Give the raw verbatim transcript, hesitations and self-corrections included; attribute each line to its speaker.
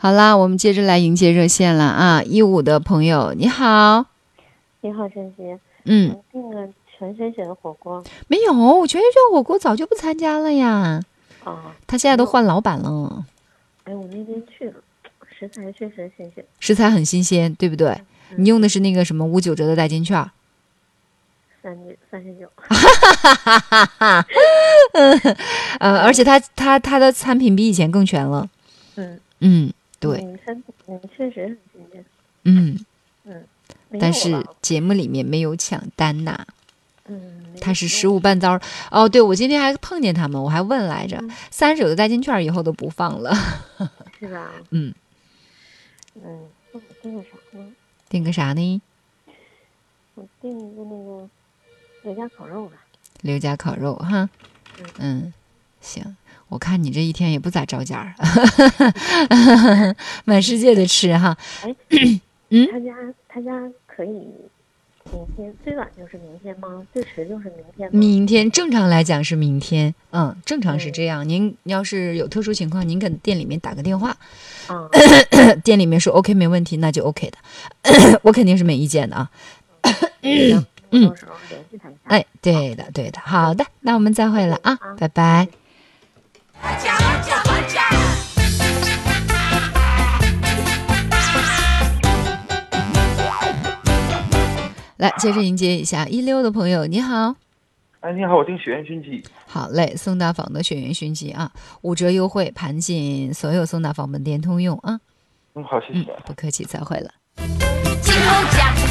Speaker 1: 好啦，我们接着来迎接热线了啊！一五的朋友，你好。
Speaker 2: 你好，晨曦。
Speaker 1: 嗯，
Speaker 2: 订个全水雪的火锅。
Speaker 1: 没有，全水雪火锅早就不参加了呀。
Speaker 2: 哦，
Speaker 1: 他现在都换老板了。
Speaker 2: 哎，我那天去了，食材确实新鲜，
Speaker 1: 食材很新鲜，对不对？嗯、你用的是那个什么五九折的代金券？
Speaker 2: 三三十九。
Speaker 1: 呃，而且他他他的产品比以前更全了。
Speaker 2: 嗯
Speaker 1: 嗯，对。
Speaker 2: 嗯，产品嗯确实很新鲜。
Speaker 1: 嗯
Speaker 2: 嗯，
Speaker 1: 但是节目里面没有抢单呐。
Speaker 2: 嗯，
Speaker 1: 他是十五半糟哦。对，我今天还碰见他们，我还问来着，三十九的代金券以后都不放了，
Speaker 2: 是吧？
Speaker 1: 嗯
Speaker 2: 嗯，那我订个啥呢？
Speaker 1: 订个啥呢？
Speaker 2: 我订一个那个刘家烤肉吧。
Speaker 1: 刘家烤肉哈，
Speaker 2: 嗯,
Speaker 1: 嗯，行。我看你这一天也不咋着家儿，满世界的吃哈。
Speaker 2: 哎，
Speaker 1: 嗯，
Speaker 2: 他家他家可以。明天最晚就是明天吗？最迟就是明天吗？
Speaker 1: 明天正常来讲是明天，嗯，正常是这样。嗯、您要是有特殊情况，您跟店里面打个电话，
Speaker 2: 啊、
Speaker 1: 嗯，店里面说 OK 没问题，那就 OK 的，我肯定是没意见的啊。
Speaker 2: 嗯，嗯到时候联系他一下。
Speaker 1: 哎，对的，对的，好的，那我们再会了啊，
Speaker 2: 啊
Speaker 1: 拜拜。来，接着迎接一下一溜的朋友，你好。
Speaker 3: 哎，你好，我订雪原熏鸡。
Speaker 1: 好嘞，松大坊的雪原熏鸡啊，五折优惠，盘进所有松大坊门店通用啊。
Speaker 3: 嗯，好，谢谢。
Speaker 1: 嗯，不客气，再会了。